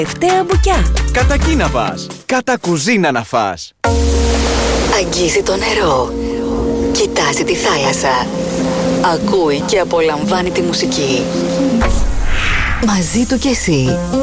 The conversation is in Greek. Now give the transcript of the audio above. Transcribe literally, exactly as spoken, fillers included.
Τελευταία μπουκιά. Κατά εκεί να πας. Κατά κουζίνα να φας. Αγγίζει το νερό. Κοιτάζει τη θάλασσα. Ακούει και απολαμβάνει τη μουσική. Μαζί του κι εσύ.